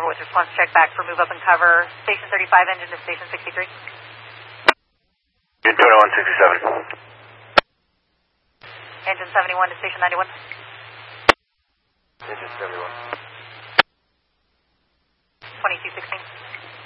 with response check back for move up and cover. Station 35, engine to station 63. You're doing 167. Engine 71 to station 91. Engine 71.